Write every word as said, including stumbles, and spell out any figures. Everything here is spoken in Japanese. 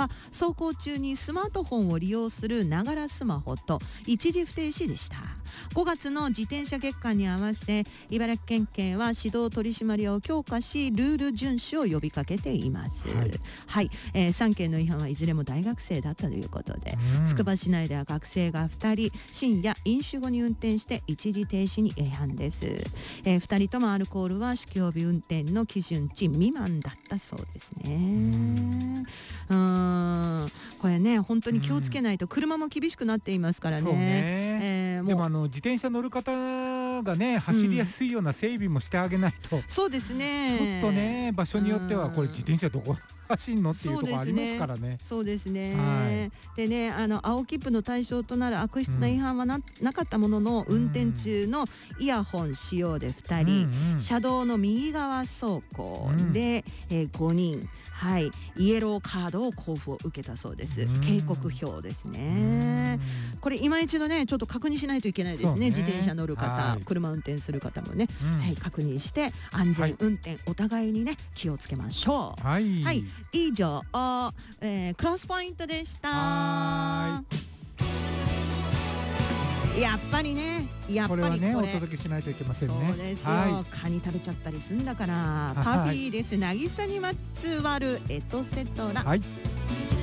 は走行中にスマートフォンを利用するながらスマホと一時不停止でした。ごがつの自転車月間に合わせ茨城県警は指導取り締まりを強化しルール遵守を呼びかけています。はい、はい、えー、さんけんの違反はいずれも大学生だったということで、つくば市内では学生がふたり深夜飲酒後に運転して一時停止に違反です。えー、ふたりともアルコールは酒気帯び運転の基準値未満だったそうですね。うーん、これね本当に気をつけないと車も厳しくなっていますからね。そうね、えー、もうでもあの自転車乗る方がね走りやすいような整備もしてあげないと、うん、そうですね、ちょっとね場所によってはこれ自転車どこ走んのっていうところありますからね。そうですね。はい、でね、あの青切符の対象となる悪質な違反は な,、うん、なかったものの、運転中のイヤホン使用でふたり、うんうん、車道の右側走行で、うん、えー、ごにん、はい、イエローカードを交付を受けたそうです。うん、警告表ですね。うん、これ今一度ねちょっと確認しないといけないです ね, ね自転車乗る方、はい、車運転する方もね、うん、はい、確認して安全運転、はい、お互いにね気をつけましょう。はい、はい、以上、えー、クロスポイントでした。やっぱりね、やっぱりこれはねお届けしないといけませんね。そうですよ、はい、カニ食べちゃったりすんだから。パフィーです。渚にまつわるエトセトラ。はい。